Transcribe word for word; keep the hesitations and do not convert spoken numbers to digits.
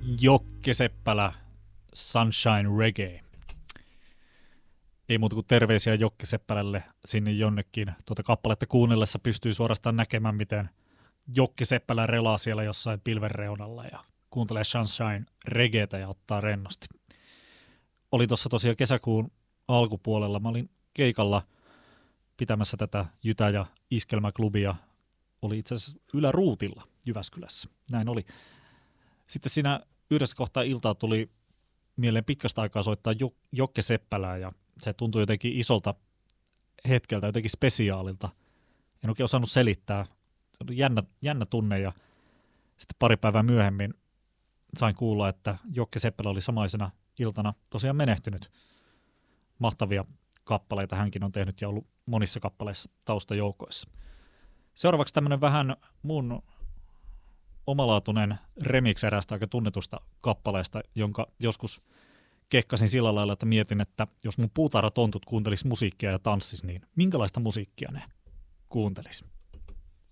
Jokke Seppälä, Sunshine Reggae. Ei muuta kuin terveisiä Jokke Seppälälle sinne jonnekin. Tuota kappaletta kuunnellessa pystyy suorastaan näkemään, miten Jokke Seppälä relaa siellä jossain pilven reunalla ja kuuntelee Sunshine Reggaetä ja ottaa rennosti. Oli tuossa tosiaan kesäkuun alkupuolella. Mä olin keikalla pitämässä tätä Jytä- ja Iskelmäklubia. Oli itse asiassa Yläruutilla Jyväskylässä. Näin oli. Sitten siinä yhdessä kohtaa iltaa tuli mieleen pitkästä aikaa soittaa Jokke Seppälää ja se tuntui jotenkin isolta hetkeltä, jotenkin spesiaalilta. En oikein osannut selittää. Se oli jännä, jännä tunne ja sitten pari päivää myöhemmin sain kuulla, että Jokke Seppälä oli samaisena iltana tosiaan menehtynyt. Mahtavia kappaleita hänkin on tehnyt ja ollut monissa kappaleissa taustajoukoissa. Seuraavaksi tämmöinen vähän mun omalaatuinen remix eräästä aika tunnetusta kappaleesta, jonka joskus kekkasin sillä lailla, että mietin, että jos mun puutarhatontut kuuntelis musiikkia ja tanssis, niin minkälaista musiikkia ne kuuntelis?